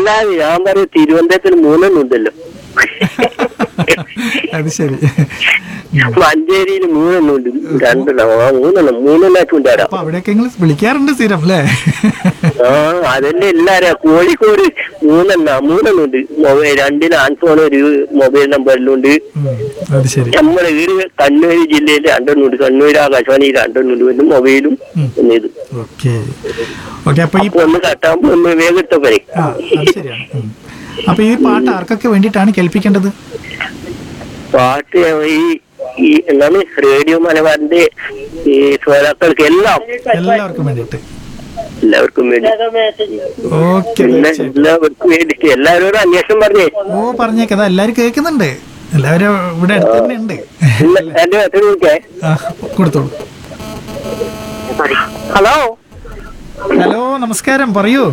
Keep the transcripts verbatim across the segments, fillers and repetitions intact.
അല്ല ഞാൻ പറയും തിരുവനന്തപുരത്തിന് മൂന്നെണ്ണം ഉണ്ടല്ലോ. അത് ശരി. മഞ്ചേരിയിൽ മൂന്നെണ്ണം ഉണ്ട്, രണ്ടെണ്ണം ആ മൂന്നെണ്ണം മൂന്നെണ്ണായിട്ട് ഉണ്ടാരാ. അപ്പൊ അവിടെയൊക്കെ നിങ്ങൾ വിളിക്കാറുണ്ട് സ്ഥിരം അല്ലേ? ആ അതന്നെ എല്ലാരാ. കോഴിക്കോട് മൂന്നെണ്ണ മൂന്നെണ്ണം ഉണ്ട്. മൊബൈൽ രണ്ടിന് ആൻഫോൺ ഒരു മൊബൈൽ നമ്പറിലുണ്ട്. അത് ശരി. നമ്മുടെ വീട് കണ്ണൂർ ജില്ലയിൽ രണ്ടെണ്ണം ഉണ്ട്. കണ്ണൂർ ആകാശവാണി രണ്ടെണ്ണം ഉണ്ട്. ഒരു മൊബൈലും ഒന്ന് ഇത്. Okay okay. അപ്പൊ ഈ ഒന്ന് കട്ടാകുമ്പോ ഒന്ന് വേഗം ഇട്ടോക്കെ. ആ അത് ശരിയാണ്. അപ്പൊ ഈ പാട്ട് ആർക്കൊക്കെ വേണ്ടിയിട്ടാണ് കേൾപ്പിക്കേണ്ടത്? പാട്ട് ഈ ഈ എന്താണ് റേഡിയോ മലബാറിന്റെ ഈ ശ്രോതാക്കൾക്ക് എല്ലാം എല്ലാവർക്കും വേണ്ടിയിട്ട്. എല്ലാവർക്കും വേണ്ടി. ഓക്കെ. എല്ലാവർക്കും വേണ്ടിട്ട് എല്ലാവരോടും അന്വേഷണം പറഞ്ഞേ. ഓ പറഞ്ഞേക്കതാ, എല്ലാരും കേൾക്കുന്നുണ്ട്. എല്ലാവരും ഇവിടെ അടുത്ത് തന്നെ ഉണ്ട്. എന്റെ എത്ര വിളിക്കേ? കൊടുത്തോളൂ. ഹലോ ഹലോ നമസ്കാരം, പറയൂ.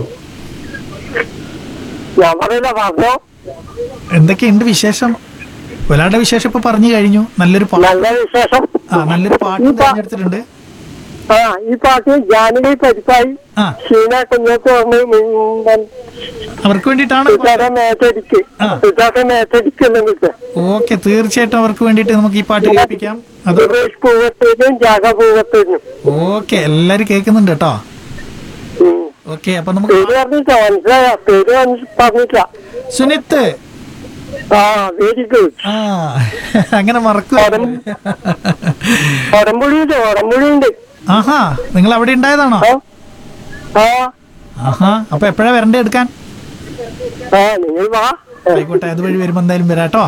ഞാൻ പറയില്ല പറഞ്ഞോ. എന്തൊക്കെയുണ്ട് വിശേഷം? ഒരാളുടെ വിശേഷം ഇപ്പൊ പറഞ്ഞു കഴിഞ്ഞു. നല്ലൊരു പാട്ട്. നല്ല വിശേഷം. ആ നല്ലൊരു പാട്ട് തിരഞ്ഞെടുത്തിട്ടുണ്ട്. ആ ഈ പാട്ട് ജാനകി പരിപ്പായി ആ ഷീന കുഞ്ഞോക്ക് അവർക്ക് വേണ്ടിയിട്ടാണ്. മേത്തടിക്ക് മേത്തടിക്കുന്നുണ്ട്. ഓക്കെ, തീർച്ചയായിട്ടും അവർക്ക് വേണ്ടിയിട്ട് നമുക്ക് ഈ പാട്ട് കേൾപ്പിക്കാം. അത് പൂവത്തേനും ജാഗ പൂവത്തേനും. ഓക്കെ, എല്ലാരും കേൾക്കുന്നുണ്ട് കേട്ടോ. ഓക്കെ, അപ്പൊ നമുക്ക് പേര് പറഞ്ഞില്ല, മനസ്സിലായ പേര് പറഞ്ഞില്ല. സുനിത്ത്. ആ വെരി ഗുഡ്. ആ അങ്ങനെ മറക്കും. ഒടമ്പുളിയുണ്ട്, ഒടമ്പുളിയുണ്ട്. ആഹാ, നിങ്ങൾ അവിടെ ഉണ്ടായതാണോ? ആ ആഹാ, അപ്പൊ എപ്പോഴാ വരണ്ടേ എടുക്കാൻ? ആ നിങ്ങൾ വാ. ആയിക്കോട്ടെ, അതുവഴി വരുമ്പോ എന്തായാലും വരാട്ടോ.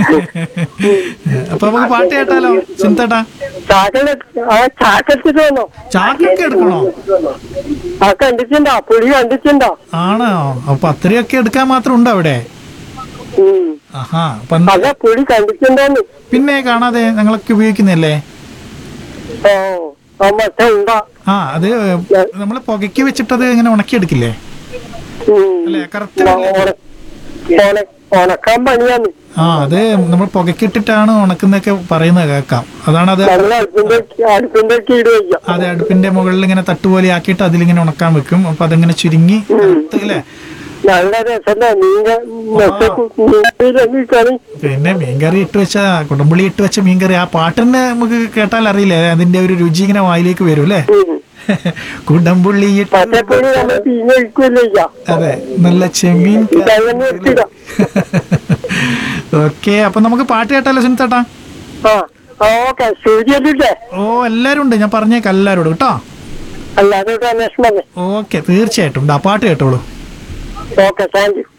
അപ്പൊ നമുക്ക് പാട്ട് കേട്ടാലോ സുനിത്തേട്ടാ? ചാക്കെടുത്തിട്ട് വന്നോ? ചാക്കൊക്കെ എടുക്കണോ? ആ കണ്ടിട്ടുണ്ടോ? പുളി കണ്ടിട്ടുണ്ടോ? ആണോ? അപ്പൊ അത്രയൊക്കെ എടുക്കാൻ മാത്രം ഉണ്ടോ അവിടെ? ആഹാ, അല്ല പുളി കണ്ടിട്ടുണ്ടോന്ന്. പിന്നെ കാണാതെ ഞങ്ങളൊക്കെ ഉപയോഗിക്കുന്നല്ലേ. ആ അത് നമ്മള് പുകയ്ക്ക് വെച്ചിട്ടത് ഇങ്ങനെ ഉണക്കിയെടുക്കില്ലേ അല്ലേ? കറുത്ത ഉണക്കാൻ പണിയാണ്. ആ അത് നമ്മൾ പുകയ്ക്കിട്ടിട്ടാണ് ഉണക്കുന്നൊക്കെ പറയുന്നത് കേൾക്കാം. അതാണ് അത്. അതെ, അടുപ്പിന്റെ മുകളിൽ ഇങ്ങനെ തട്ടുപോലെ ആക്കിയിട്ട് അതിലിങ്ങനെ ഉണക്കാൻ വെക്കും. അപ്പൊ അതിങ്ങനെ ചുരുങ്ങി അല്ലേ? പിന്നെ മീൻകറി ഇട്ട് വെച്ച കുടംപുളി ഇട്ട് വെച്ച മീൻകറി, ആ പാട്ടിന് നമുക്ക് കേട്ടാൽ അറിയില്ലേ അതിന്റെ ഒരു രുചി ഇങ്ങനെ വായിലേക്ക് വരും അല്ലേ? കുടംപുള്ളി. അതെ, നല്ല ചെമ്മീൻ. ഓക്കെ, അപ്പൊ നമുക്ക് പാട്ട് കേട്ടാലോ സുനിത്തേട്ടാ? ഓ എല്ലാരും ഉണ്ട്, ഞാൻ പറഞ്ഞേക്കാം എല്ലാരോടും കേട്ടോ. അല്ലാതെ ഓക്കെ, തീർച്ചയായിട്ടും ആ പാട്ട് കേട്ടോളൂ. Okay, thank you.